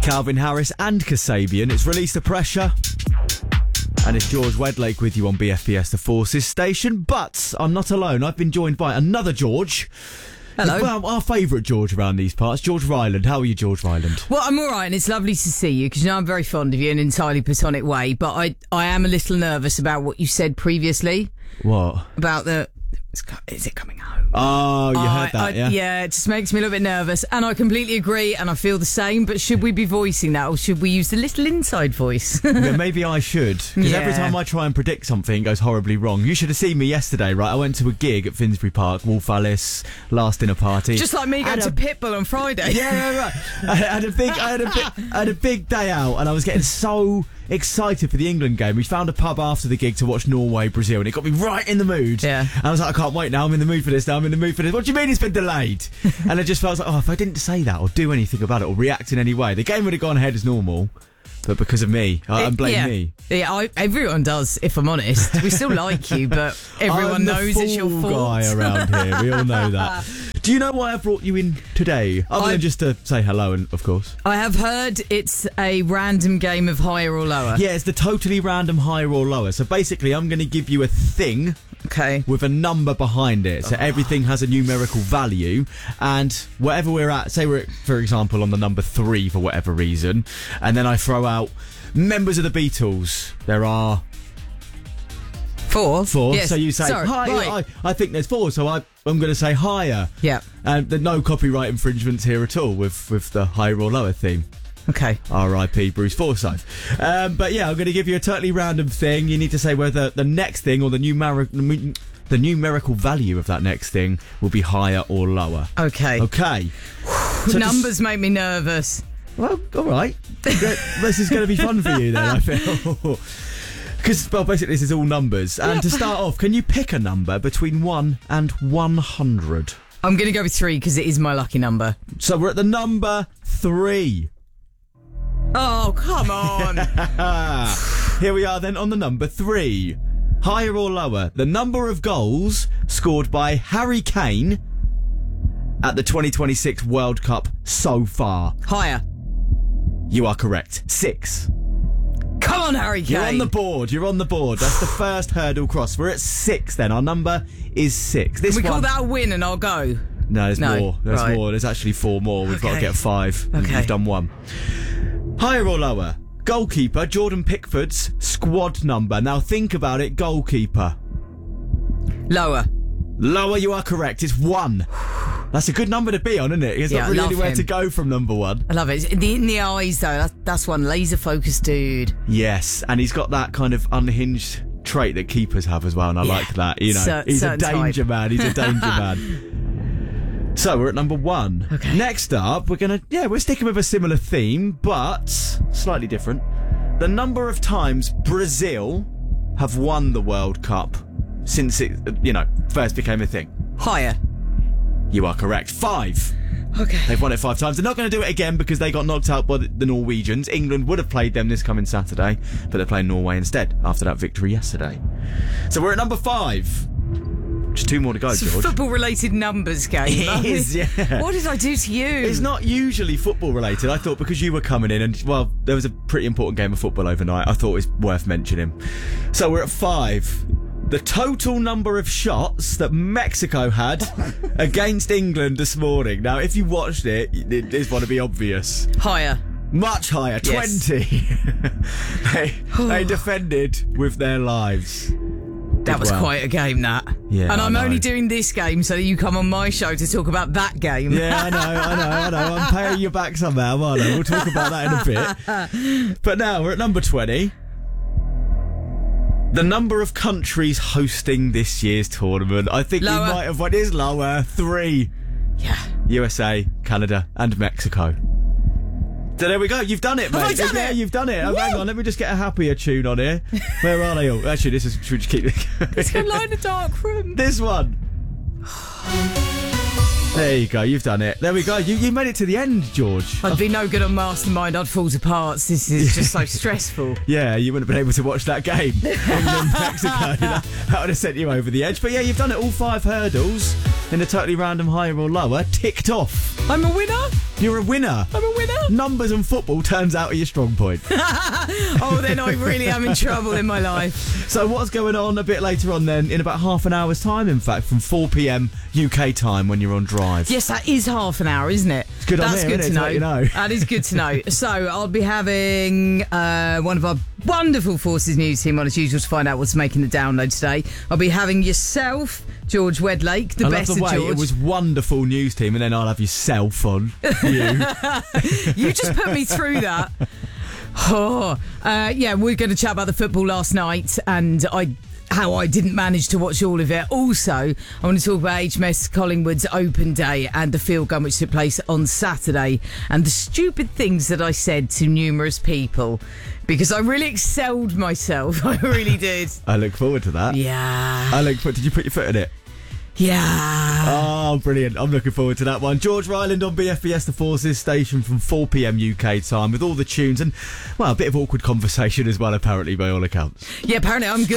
Calvin Harris and Kasabian. It's Release the Pressure. And it's George Wedlake with you on BFBS The Forces station. But I'm not alone. I've been joined by another George. Hello. Well, our favourite George around these parts, George Ryland. How are you, George Ryland? Well, I'm all right, and it's lovely to see you, because you know I'm very fond of you in an entirely platonic way, but I am a little nervous about what you said previously. What? About is it coming home? Oh, you heard that, yeah? Yeah, it just makes me a little bit nervous, and I completely agree, and I feel the same, but should we be voicing that, or should we use the little inside voice? Yeah, maybe I should, because every time I try and predict something, it goes horribly wrong. You should have seen me yesterday, right? I went to a gig at Finsbury Park, Wolf Alice, last dinner party. Just like me going to Pitbull on Friday. Yeah, right. I had a big day out, and I was getting so excited for the England game. We found a pub after the gig to watch Norway, Brazil, and it got me right in the mood. Yeah. And I was like, I can't wait now. I'm in the mood for this now. What do you mean it's been delayed? And I just felt like, if I didn't say that or do anything about it or react in any way, the game would have gone ahead as normal. But because of me, I blame me. Yeah, everyone does, if I'm honest. We still like you, but everyone knows it's your fault. I'm the guy around here. We all know that. Do you know why I brought you in today? Other than just to say hello, and of course. I have heard it's a random game of higher or lower. Yeah, it's the totally random higher or lower. So basically, I'm going to give you a thing. Okay. With a number behind it. So everything has a numerical value. And whatever we're at, say we're, for example, on the number 3 for whatever reason. And then I throw out members of the Beatles. There are 4. Yes. So you say, hi, right. I think there's 4. So I'm going to say higher. Yeah. And there's no copyright infringements here at all with the higher or lower theme. Okay. R.I.P. Bruce Forsyth. But yeah, I'm going to give you a totally random thing. You need to say whether the next thing or the numerical value of that next thing will be higher or lower. Okay. Okay. So numbers make me nervous. Well, all right. This is going to be fun for you then, I feel. Because, well, basically this is all numbers. And to start off, can you pick a number between 1 and 100? I'm going to go with 3 because it is my lucky number. So we're at the number 3. Oh, come on. Here we are then on the number 3. Higher or lower, the number of goals scored by Harry Kane at the 2026 World Cup so far. Higher. You are correct. 6. Come on, Harry Kane. You're on the board. That's the first hurdle crossed. We're at 6 then. Our number is 6. Can we call that a win and I'll go? No, there's more. There's right. more. There's actually 4 more. We've got to get 5. Okay. You've done 1. Higher or lower? Goalkeeper Jordan Pickford's squad number. Now think about it, goalkeeper. Lower. Lower, you are correct. It's 1. That's a good number to be on, isn't it? There's not really anywhere to go from number 1. I love it. In the eyes, though, that's one laser focused dude. Yes, and he's got that kind of unhinged trait that keepers have as well, and I like that. You know, he's a danger man. He's a danger man. So we're at number 1. Okay. Next up, we're sticking with a similar theme, but slightly different. The number of times Brazil have won the World Cup since it, first became a thing. Higher. You are correct. 5. Okay. They've won it 5 times. They're not going to do it again because they got knocked out by the Norwegians. England would have played them this coming Saturday, but they're playing Norway instead after that victory yesterday. So we're at number 5. Just 2 more to go, it's George. It's a football-related numbers game. It is, yeah. What did I do to you? It's not usually football-related. I thought because you were coming in and, well, there was a pretty important game of football overnight. I thought it was worth mentioning. So we're at 5. The total number of shots that Mexico had against England this morning. Now, if you watched it, it's going to be obvious. Higher. Much higher. Yes. 20. They defended with their lives. That was quite a game, that. Yeah, and I'm only doing this game so that you come on my show to talk about that game. Yeah, I know. I'm paying you back somehow, aren't I? We'll talk about that in a bit. But now we're at number 20. The number of countries hosting this year's tournament. I think lower. We might have won. It is lower. 3. Yeah. USA, Canada, and Mexico. So there we go. You've done it, mate. Have I done it? You've done it. Oh, hang on. Let me just get a happier tune on here. Where are they all? Actually, should we just keep it going? It's a line of dark room. This one. There you go. You've done it. There we go. You made it to the end, George. I'd be no good on Mastermind. I'd fall to parts. This is just so stressful. Yeah, you wouldn't have been able to watch that game. England, Mexico. That would have sent you over the edge. But yeah, you've done it. All 5 hurdles in a totally random higher or lower. Ticked off. I'm a winner. You're a winner. I'm a winner. numbers and football turns out are your strong point. Oh, then I really am in trouble in my life. So what's going on a bit later on then, in about half an hour's time, in fact, from 4 p.m. UK time when you're on Drive? Yes, that is half an hour, isn't it? It's good on That's here, good isn't to it? know. To let you know. That is good to know. So I'll be having one of our wonderful Forces News team on as usual to find out what's making the download today. I'll be having yourself, George Wedlake, the I best love the of way George. it was wonderful news team, and then I'll have yourself on. You. You just put me through that. Oh, yeah, we're going to chat about the football last night and how I didn't manage to watch all of it. Also, I want to talk about HMS Collingwood's open day and the field gun which took place on Saturday and the stupid things that I said to numerous people because I really excelled myself. I really did. I look forward to that. Yeah. Did you put your foot in it? Yeah. Oh, brilliant. I'm looking forward to that one. George Ryland on BFBS The Forces station from 4 p.m. UK time with all the tunes and, well, a bit of awkward conversation as well, apparently, by all accounts. Yeah, apparently I'm good.